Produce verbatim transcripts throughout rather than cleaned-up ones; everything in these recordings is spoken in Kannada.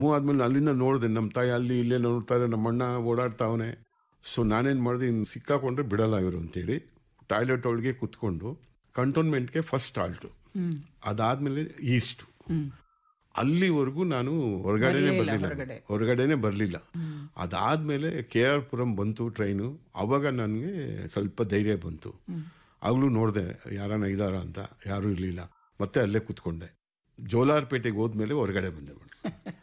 ಮೂವ್ ಆದ್ಮೇಲೆ ಅಲ್ಲಿಂದ ನೋಡಿದೆ ನಮ್ಮ ತಾಯಿ ಅಲ್ಲಿ ಇಲ್ಲೇ ನೋಡ್ತಾರೆ, ನಮ್ಮ ಅಣ್ಣ ಓಡಾಡ್ತಾವನೆ. ಸೊ ನಾನೇನು ಮಾಡಿದೆ, ಇನ್ನು ಸಿಕ್ಕಾಕೊಂಡ್ರೆ ಬಿಡಲ್ಲ ಇವರು ಅಂತೇಳಿ ಟಾಯ್ಲೆಟ್ ಒಳಗೆ ಕುತ್ಕೊಂಡು ಕಂಟೋನ್ಮೆಂಟ್ಗೆ ಫಸ್ಟ್ ಆಲ್ಟು, ಅದಾದಮೇಲೆ ಈಸ್ಟು, ಅಲ್ಲಿವರೆಗೂ ನಾನು ಹೊರಗಡೆನೆ ಬರಲಿಲ್ಲ ಹೊರಗಡೆನೆ ಬರಲಿಲ್ಲ ಅದಾದಮೇಲೆ ಕೆ ಆರ್ ಪುರಂ ಬಂತು ಟ್ರೈನು. ಆವಾಗ ನನಗೆ ಸ್ವಲ್ಪ ಧೈರ್ಯ ಬಂತು. ಆಗಲೂ ನೋಡಿದೆ ಯಾರನ್ನ ಇದ್ದಾರ ಅಂತ, ಯಾರೂ ಇರಲಿಲ್ಲ. ಮತ್ತೆ ಅಲ್ಲೇ ಕೂತ್ಕೊಂಡೆ. ಜೋಲಾರ್ಪೇಟೆಗೆ ಹೋದ್ಮೇಲೆ ಹೊರಗಡೆ ಬಂದೆ ಮೇಡಮ್.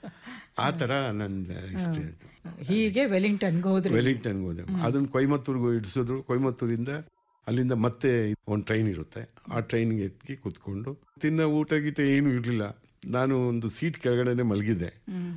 ಆ ಥರ ನನ್ನ ಹಿಸ್ಟ್ರಿ ಆಯಿತು. ಹೀಗೆ ವೆಲ್ಲಿಂಗ್ಟನ್ಗೆ ಹೋದ್ರೆ ವೆಲ್ಲಿಂಗ್ಟನ್ಗೆ ಹೋದೆ. ಅದನ್ನು ಕೊಯಮತ್ತೂರ್ಗೆ ಇಡಿಸಿದ್ರು. ಕೊಯಮತ್ತೂರಿಂದ ಅಲ್ಲಿಂದ ಮತ್ತೆ ಒಂದು ಟ್ರೈನ್ ಇರುತ್ತೆ, ಆ ಟ್ರೈನ್ಗೆ ಎತ್ತಿ ಕೂತ್ಕೊಂಡು ತಿನ್ನ ಊಟ ಗೀಟ ಏನೂ ಇರಲಿಲ್ಲ. ನಾನು ಒಂದು ಸೀಟ್ ಕೆಳಗಡೆನೆ ಮಲಗಿದ್ದೆ.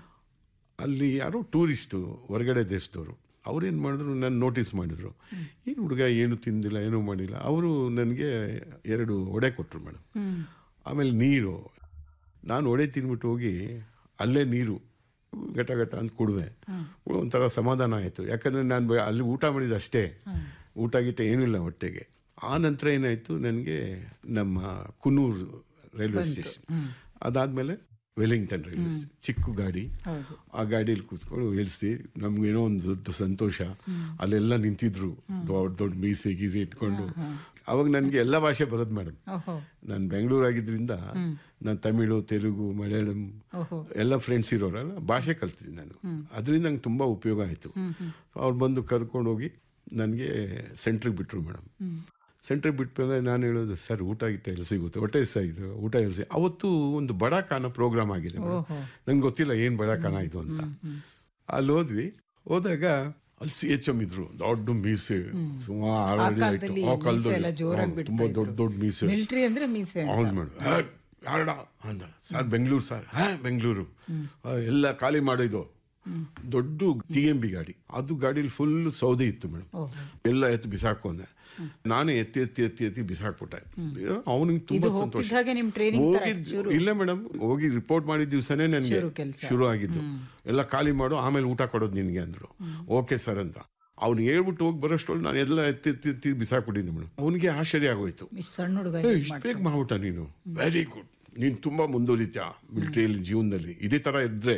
ಅಲ್ಲಿ ಯಾರೋ ಟೂರಿಸ್ಟು ಹೊರಗಡೆ ದೇಶದವರು ಅವ್ರೇನು ಮಾಡಿದ್ರು, ನನ್ನ ನೋಟಿಸ್ ಮಾಡಿದ್ರು. ಏನು ಹುಡುಗ ಏನು ತಿಂದಿಲ್ಲ, ಏನೂ ಮಾಡಿಲ್ಲ. ಅವರು ನನಗೆ ಎರಡು ಒಡೆ ಕೊಟ್ಟರು ಮೇಡಮ್. ಆಮೇಲೆ ನೀರು, ನಾನು ಒಡೆ ತಿಂದ್ಬಿಟ್ಟು ಹೋಗಿ ಅಲ್ಲೇ ನೀರು ಘಟ ಘಟ ಅಂತ ಕುಡಿದೆ. ಒಂಥರ ಸಮಾಧಾನ ಆಯಿತು. ಯಾಕಂದರೆ ನಾನು ಅಲ್ಲಿ ಊಟ ಮಾಡಿದ ಅಷ್ಟೇ, ಊಟ ಗೀಟ ಏನೂ ಇಲ್ಲ ಹೊಟ್ಟೆಗೆ. ಆ ನಂತರ ಏನಾಯಿತು, ನನಗೆ ನಮ್ಮ ಕುನ್ನೂರು ರೈಲ್ವೆ ಸ್ಟೇಷನ್, ಅದಾದಮೇಲೆ ವೆಲ್ಲಿಂಗ್ಟನ್ ರೈಲ್ವೆ ಸ್ಟೇಷನ್, ಚಿಕ್ಕ ಗಾಡಿ. ಆ ಗಾಡೀಲಿ ಕೂತ್ಕೊಂಡು ಇಳಿಸಿ, ನಮ್ಗೇನೋ ಒಂದು ದೊಡ್ಡ ಸಂತೋಷ. ಅಲ್ಲೆಲ್ಲ ನಿಂತಿದ್ರು ದೊಡ್ಡ ದೊಡ್ಡ ಮೀಸೆ ಗೀಸೆ ಇಟ್ಕೊಂಡು. ಅವಾಗ ನನಗೆ ಎಲ್ಲ ಭಾಷೆ ಬರೋದು ಮೇಡಮ್. ನಾನು ಬೆಂಗಳೂರು ಆಗಿದ್ದರಿಂದ ನಾನು ತಮಿಳು, ತೆಲುಗು, ಮಲಯಾಳಂ ಎಲ್ಲ ಫ್ರೆಂಡ್ಸ್ ಇರೋರಲ್ಲ, ಭಾಷೆ ಕಲ್ತಿದ್ದೀನಿ ನಾನು. ಅದರಿಂದ ನಂಗೆ ತುಂಬ ಉಪಯೋಗ ಆಯಿತು. ಅವ್ರು ಬಂದು ಕರ್ಕೊಂಡು ಹೋಗಿ ನನಗೆ ಸೆಂಟ್ರಿಗೆ ಬಿಟ್ಟರು ಮೇಡಮ್. ಸೆಂಟ್ರಿಗೆ ಬಿಟ್ಮೇಲೆ ನಾನು ಹೇಳೋದು, ಸರ್ ಊಟ ಗಿಟ್ಟ ಎಲ್ಲಿ ಸಿಗುತ್ತೆ, ಹೊಟ್ಟೆ ಇದು ಊಟ ಎಲ್ಲಿ ಸಿ ಅವತ್ತು ಒಂದು ಬಡಾಖಾನ ಪ್ರೋಗ್ರಾಮ್ ಆಗಿದೆ ಮೇಡಮ್. ನಂಗೆ ಗೊತ್ತಿಲ್ಲ ಏನು ಬಡಾಖಾನ ಇದು ಅಂತ. ಅಲ್ಲಿ ಹೋದ್ವಿ. ಹೋದಾಗ ಅಲ್ಲಿ ಸಿ ಎಚ್ ಎಮ್ ಇದ್ರು, ದೊಡ್ಡ ಮೀಸೆ, ಸುಮಾರು ಅಡಿ ಆಯ್ತು. ಆ ಕಾಲದಲ್ಲಿ ತುಂಬ ದೊಡ್ಡ ದೊಡ್ಡ ಮೀಸೆ. ಹೌದು ಮೇಡಮ್. ಯಾರಡ ಅಂದ. Sir Bengaluru sir. ಹಾ ಬೆಂಗಳೂರು ಎಲ್ಲ ಖಾಲಿ ಮಾಡಿದ್ದು. ದೊಡ್ಡ ಟಿ ಎಂ ಬಿ ಗಾಡಿ, ಅದು ಗಾಡೀಲಿ ಫುಲ್ ಸೌದೆ ಇತ್ತು ಮೇಡಮ್. ಎಲ್ಲ ಎತ್ತು ಬಿಸಾಕೊಂಡೆ. ನಾನೇ ಎತ್ತಿ ಎತ್ತಿ ಎತ್ತಿ ಎತ್ತಿ ಬಿಸಾಕ್ಬಿಟ್ಟೆ. ಅವನಿಗೆ ತುಂಬಾ ಸಂತೋಷ. ಹೋಗಿದ್ದು ಇಲ್ಲ ಮೇಡಮ್, ಹೋಗಿ ರಿಪೋರ್ಟ್ ಮಾಡಿದ ದಿವಸನೇ ನನಗೆ ಶುರು ಆಗಿದ್ದು. ಎಲ್ಲ ಖಾಲಿ ಮಾಡು, ಆಮೇಲೆ ಊಟ ಕೊಡೋದು ನಿನಗೆ ಅಂದ್ರು. ಓಕೆ ಸರ್ ಅಂತ ಅವ್ನು ಹೇಳ್ಬಿಟ್ಟು ಹೋಗಿ ಬರೋಷ್ಟೊಳು ನಾನು ಎಲ್ಲ ಎತ್ತಿ ಎತ್ತಿ ಎತ್ತಿ ಬಿಸಾಕ್ಬಿಟ್ಟಿದ್ದೀನಿ ಮೇಡಮ್. ಅವನಿಗೆ ಆಶ್ಚರ್ಯ ಆಗೋಯ್ತು. ಇಷ್ಟು ಬೇಗ ಮಾಡ್ಬಿಟ್ಟ ನೀನು, ವೆರಿ ಗುಡ್, ನೀನು ತುಂಬಾ ಮುಂದುವರಿತ್ಯಾ ಮಿಲಿಟರಿಯಲ್ಲಿ, ಜೀವನದಲ್ಲಿ ಇದೇ ತರ ಇದ್ರೆ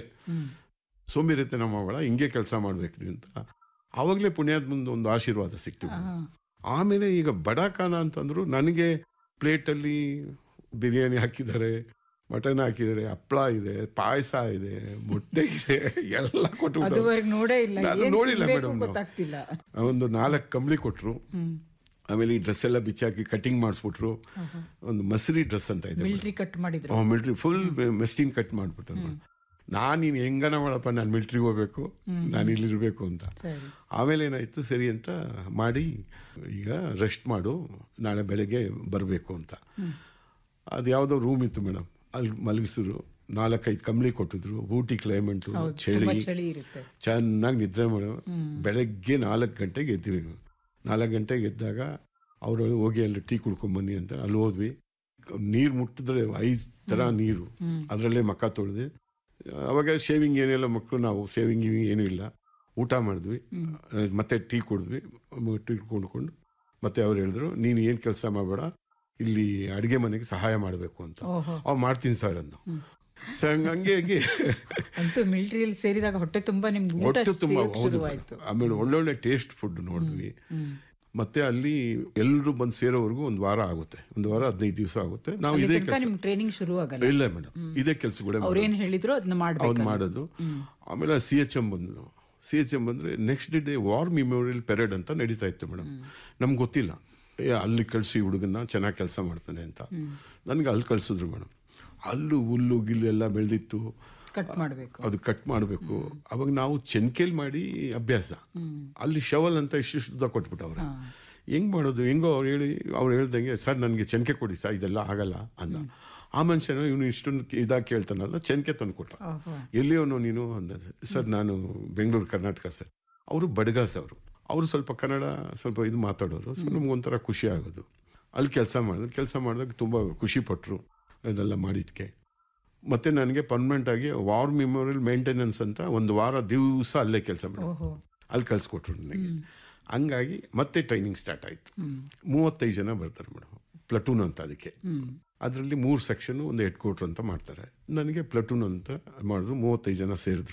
ಸೋಂಬೇರಿತನ ಮಾಡಬೇಡ, ಹಿಂಗೆ ಕೆಲಸ ಮಾಡ್ಬೇಕು ನೀ ಅಂತ. ಆವಾಗಲೇ ಪುಣ್ಯದ ಮುಂದೆ ಒಂದು ಆಶೀರ್ವಾದ ಸಿಕ್ತು. ಆಮೇಲೆ ಈಗ ಬಡಾಖಾನ ಅಂತಂದ್ರು, ನನಗೆ ಪ್ಲೇಟಲ್ಲಿ ಬಿರಿಯಾನಿ ಹಾಕಿದ್ದಾರೆ, ಮಟನ್ ಹಾಕಿದ್ದಾರೆ, ಹಪ್ಪಳ ಇದೆ, ಪಾಯಸ ಇದೆ, ಮೊಟ್ಟೆ ಇದೆ, ಎಲ್ಲ ಕೊಟ್ಟು ನೋಡಿಲ್ಲ ಮೇಡಮ್. ಒಂದು ನಾಲ್ಕು ಕಂಬಳಿ ಕೊಟ್ಟರು. ಆಮೇಲೆ ಈ ಡ್ರೆಸ್ ಎಲ್ಲ ಬಿಚ್ಚಾಕಿ ಕಟಿಂಗ್ ಮಾಡಿಸ್ಬಿಟ್ರು. ಒಂದು ಮಸರಿ ಡ್ರೆಸ್ ಅಂತ ಇದೆ, ಮಿಲಿಟರಿ ಫುಲ್ ಮೆಸ್ಟಿಂಗ್ ಕಟ್ ಮಾಡಿಬಿಟ್ರು. ನಾನು ನೀನು ಹೆಂಗನ ಮಾಡಪ್ಪ, ನಾನು ಮಿಲ್ಟ್ರಿಗೆ ಹೋಗ್ಬೇಕು, ನಾನು ಇಲ್ಲಿರಬೇಕು ಅಂತ. ಆಮೇಲೆ ಏನಾಯಿತು, ಸರಿ ಅಂತ ಮಾಡಿ ಈಗ ರೆಸ್ಟ್ ಮಾಡು, ನಾಳೆ ಬೆಳಗ್ಗೆ ಬರಬೇಕು ಅಂತ. ಅದು ಯಾವುದೋ ರೂಮ್ ಇತ್ತು ಮೇಡಮ್, ಅಲ್ಲಿ ಮಲಗಿಸಿದ್ರು. ನಾಲ್ಕೈದು ಕಂಬಳಿ ಕೊಟ್ಟಿದ್ರು. ಊಟಿ ಕ್ಲೈಮೇಟು, ಚಳಿ, ಚೆನ್ನಾಗಿ ನಿದ್ರೆ ಮಾಡೋ. ಬೆಳಗ್ಗೆ ನಾಲ್ಕು ಗಂಟೆಗೆ ಎದ್ದಿವಿ. ನಾಲ್ಕು ಗಂಟೆಗೆ ಎದ್ದಾಗ ಅವರು ಹೋಗಿ ಅಲ್ಲಿ ಟೀ ಕುಡ್ಕೊಂಬನ್ನಿ ಅಂತ ಅಲ್ಲಿ ಹೋದ್ವಿ. ನೀರು ಮುಟ್ಟಿದ್ರೆ ಐದು ಥರ ನೀರು, ಅದರಲ್ಲೇ ಮಕ್ಕ ತೊಳೆದು. ಅವಾಗ ಶೇವಿಂಗ್ ಏನೆಲ್ಲ ಮಕ್ಕಳು, ನಾವು ಶೇವಿಂಗ್ ಏನೂ ಇಲ್ಲ. ಊಟ ಮಾಡಿದ್ವಿ, ಮತ್ತೆ ಟೀ ಕುಡಿದ್ವಿ. ಟೀ ಕುಡ್ಕೊಂಡು ಮತ್ತೆ ಅವ್ರು ಹೇಳಿದ್ರು, ನೀನು ಏನು ಕೆಲಸ ಮಾಡಬೇಡ, ಇಲ್ಲಿ ಅಡುಗೆ ಮನೆಗೆ ಸಹಾಯ ಮಾಡಬೇಕು ಅಂತ. ಅವ್ ಮಾಡ್ತೀನಿ ಸರ್ ಅಂದು. ಹಂಗೆ ಹಂಗೆ ಮಿಲಿಟರಿಯಲ್ಲಿ ಸೇರಿದಾಗ ಹೊಟ್ಟೆ ತುಂಬ ಹೊಟ್ಟೆ ತುಂಬ ಹೌದು. ಆಮೇಲೆ ಒಳ್ಳೊಳ್ಳೆ ಟೇಸ್ಟ್ ಫುಡ್ ನೋಡಿದ್ವಿ. ಮತ್ತೆ ಅಲ್ಲಿ ಎಲ್ಲರೂ ಬಂದು ಸೇರೋವರೆಗೂ ಒಂದು ವಾರ ಆಗುತ್ತೆ, ಒಂದು ವಾರ ಹದಿನೈದು ದಿವಸ ಆಗುತ್ತೆ. ನಾವು ಇದೇ ಟ್ರೈನಿಂಗ್ ಶುರು ಆಗಲ್ಲ. ಇಲ್ಲ ಮೇಡಮ್, ಇದೇ ಕೆಲಸಗಳೇ ಅವ್ರು ಮಾಡೋದು. ಆಮೇಲೆ ಸಿ ಎಚ್ ಎಂ ಬಂದು ಸಿ ಎಚ್ ಎಂ ಬಂದರೆ next day war memorial parade ಅಂತ ನಡೀತಾ ಇತ್ತು ಮೇಡಮ್. ನಮ್ಗೆ ಗೊತ್ತಿಲ್ಲ, ಏ ಅಲ್ಲಿ ಕಳಿಸಿ ಹುಡುಗನ್ನ ಚೆನ್ನಾಗಿ ಕೆಲಸ ಮಾಡ್ತಾನೆ ಅಂತ. ನನಗೆ ಅಲ್ಲಿ ಕಳಿಸಿದ್ರು ಮೇಡಮ್. ಅಲ್ಲೂ ಹುಲ್ಲು ಗಿಲ್ಲು ಎಲ್ಲ ಬೆಳೆದಿತ್ತು, ಅದು ಕಟ್ ಮಾಡಬೇಕು. ಅವಾಗ ನಾವು ಚೆನ್ಕೇಲ್ ಮಾಡಿ ಅಭ್ಯಾಸ. ಅಲ್ಲಿ ಶವಲ್ ಅಂತ ಇಷ್ಟು ಕೊಟ್ಬಿಟ್ಟವ್ರೆ. ಹೆಂಗ್ ಮಾಡೋದು, ಹೆಂಗೋ ಅವ್ರು ಹೇಳಿ ಅವ್ರು ಹೇಳ್ದಂಗೆ, ಸರ್ ನನಗೆ ಚೆನ್ಕೆ ಕೊಡಿ ಸರ್, ಇದೆಲ್ಲ ಆಗಲ್ಲ ಅಂದ. ಆ ಮನುಷ್ಯನ ಇವನು ಇಷ್ಟೊಂದು ಇದಾಗಿ ಕೇಳ್ತಾನಲ್ಲ, ಚೆನ್ಕೆ ತಂದು ಕೊಟ್ಟ. ಎಲ್ಲಿಯವನು ನೀನು ಅಂದ. ಸರ್ ನಾನು ಬೆಂಗಳೂರು ಕರ್ನಾಟಕ ಸರ್. ಅವರು ಬಡಗಾಸ್ ಅವರು ಅವರು ಸ್ವಲ್ಪ ಕನ್ನಡ ಸ್ವಲ್ಪ ಇದು ಮಾತಾಡೋರು. ಸೊ ನಮ್ಗೊಂಥರ ಖುಷಿ ಆಗೋದು. ಅಲ್ಲಿ ಕೆಲಸ ಮಾಡಿದ್ರು. ಕೆಲಸ ಮಾಡಿದಾಗ ತುಂಬ ಖುಷಿ ಪಟ್ಟರು ಇದೆಲ್ಲ ಮಾಡಿದ್ಕೆ. ಮತ್ತು ನನಗೆ ಪರ್ಮನೆಂಟ್ ಆಗಿ ವಾರ್ ಮೆಮೋರಿಯಲ್ ಮೇಂಟೆನೆನ್ಸ್ ಅಂತ ಒಂದು ವಾರ ದಿವಸ ಅಲ್ಲೇ ಕೆಲಸ ಮಾಡೋದು. ಅಲ್ಲಿ ಕಳಿಸ್ಕೊಟ್ರು ನನಗೆ. ಹಂಗಾಗಿ ಮತ್ತೆ ಟ್ರೈನಿಂಗ್ ಸ್ಟಾರ್ಟ್ ಆಯಿತು. ಮೂವತ್ತೈದು ಜನ ಬರ್ತಾರೆ ಮೇಡಮ್, ಪ್ಲಟೂನ್ ಅಂತ ಅದಕ್ಕೆ. ಅದರಲ್ಲಿ ಮೂರು ಸೆಕ್ಷನ್ ಒಂದು ಹೆಡ್ ಕ್ವಾರ್ಟರ್ ಅಂತ ಮಾಡ್ತಾರೆ. ನನಗೆ ಪ್ಲಟೂನ್ ಅಂತ ಮಾಡಿದ್ರು. ಮೂವತ್ತೈದು ಜನ ಸೇರಿದ್ರು.